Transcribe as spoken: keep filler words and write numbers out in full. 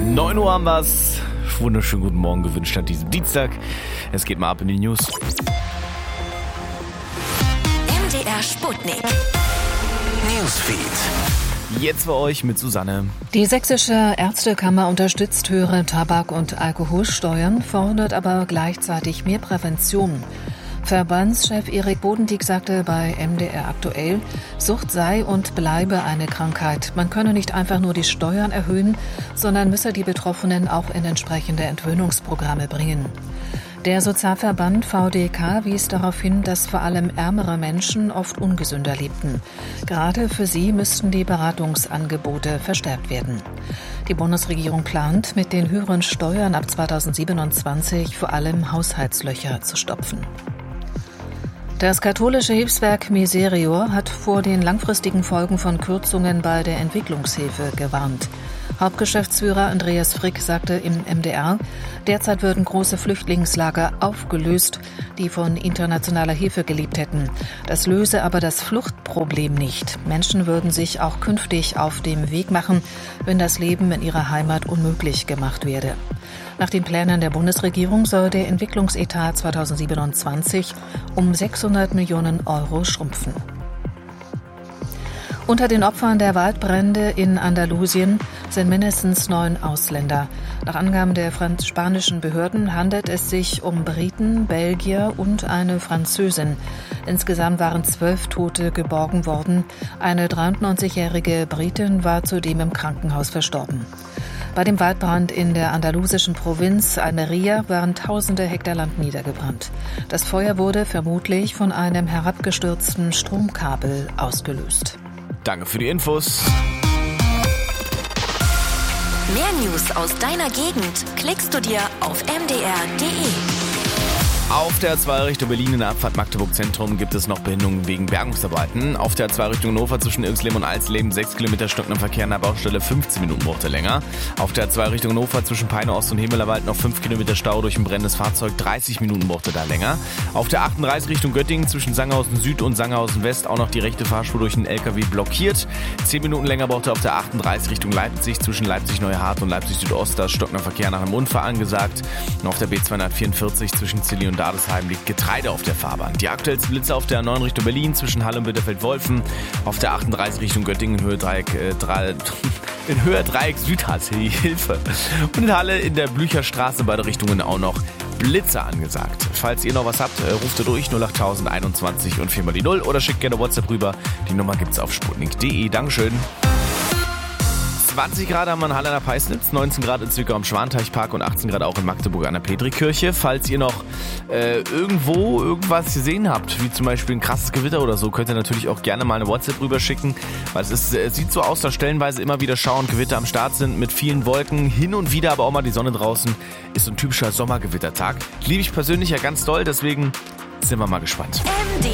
neun Uhr haben wir's. Wunderschönen guten Morgen gewünscht an diesem Dienstag. Es geht mal ab in die News. M D R Sputnik. Newsfeed. Jetzt für euch mit Susanne. Die Sächsische Ärztekammer unterstützt höhere Tabak- und Alkoholsteuern, fordert aber gleichzeitig mehr Prävention. Verbandschef Erik Bodendieck sagte bei M D R aktuell, Sucht sei und bleibe eine Krankheit. Man könne nicht einfach nur die Steuern erhöhen, sondern müsse die Betroffenen auch in entsprechende Entwöhnungsprogramme bringen. Der Sozialverband V D K wies darauf hin, dass vor allem ärmere Menschen oft ungesünder lebten. Gerade für sie müssten die Beratungsangebote verstärkt werden. Die Bundesregierung plant, mit den höheren Steuern ab zweitausendsiebenundzwanzig vor allem Haushaltslöcher zu stopfen. Das katholische Hilfswerk Miserior hat vor den langfristigen Folgen von Kürzungen bei der Entwicklungshilfe gewarnt. Hauptgeschäftsführer Andreas Frick sagte im M D R, derzeit würden große Flüchtlingslager aufgelöst, die von internationaler Hilfe gelebt hätten. Das löse aber das Fluchtproblem nicht. Menschen würden sich auch künftig auf dem Weg machen, wenn das Leben in ihrer Heimat unmöglich gemacht werde. Nach den Plänen der Bundesregierung soll der Entwicklungsetat zweitausendsiebenundzwanzig um sechshundert Millionen Euro schrumpfen. Unter den Opfern der Waldbrände in Andalusien sind mindestens neun Ausländer. Nach Angaben der spanischen Behörden handelt es sich um Briten, Belgier und eine Französin. Insgesamt waren zwölf Tote geborgen worden. Eine dreiundneunzigjährige Britin war zudem im Krankenhaus verstorben. Bei dem Waldbrand in der andalusischen Provinz Almería waren tausende Hektar Land niedergebrannt. Das Feuer wurde vermutlich von einem herabgestürzten Stromkabel ausgelöst. Danke für die Infos. Mehr News aus deiner Gegend klickst du dir auf m d r punkt d e. Auf der A zwei Richtung Berlin in der Abfahrt Magdeburg Zentrum gibt es noch Behinderungen wegen Bergungsarbeiten. Auf der A zwei Richtung Hannover zwischen Irxleben und Alsleben sechs Kilometer stockender Verkehr an der Baustelle, fünfzehn Minuten brauchte länger. Auf der A zwei Richtung Hannover zwischen Peine Ost und Hemelerwald noch fünf Kilometer Stau durch ein brennendes Fahrzeug, dreißig Minuten brauchte da länger. Auf der achtunddreißig Richtung Göttingen zwischen Sangerhausen Süd und Sangerhausen West auch noch die rechte Fahrspur durch einen L K W blockiert. zehn Minuten länger brauchte auf der achtunddreißig Richtung Leipzig zwischen Leipzig-Neuhardt und Leipzig-Südost, da stockender Verkehr nach einem Unfall angesagt. Und auf der B zweihundertvierundvierzig zwischen Zilli und Dadesheim liegt Getreide auf der Fahrbahn. Die aktuellsten Blitze auf der A neun Richtung Berlin zwischen Halle und Bitterfeld-Wolfen. Auf der achtunddreißig Richtung Göttingen in Höhe Dreieck, äh, drei, in Höhe Dreieck Südhasse, Hilfe. Und in Halle in der Blücherstraße in beide Richtungen auch noch Blitze angesagt. Falls ihr noch was habt, ruft ihr durch null acht tausend einundzwanzig und viermal die null oder schickt gerne WhatsApp rüber. Die Nummer gibt's auf sputnik punkt d e. Dankeschön. zwanzig Grad haben wir in Halle an der Peisnitz, neunzehn Grad in Zwickau am Schwanteichpark und achtzehn Grad auch in Magdeburg an der Petrikirche. Falls ihr noch äh, irgendwo irgendwas gesehen habt, wie zum Beispiel ein krasses Gewitter oder so, könnt ihr natürlich auch gerne mal eine WhatsApp rüberschicken, weil es, ist, es sieht so aus, dass stellenweise immer wieder Schauer und Gewitter am Start sind mit vielen Wolken, hin und wieder aber auch mal die Sonne draußen. Ist so ein typischer Sommergewittertag. Liebe ich persönlich ja ganz doll, deswegen sind wir mal gespannt. M D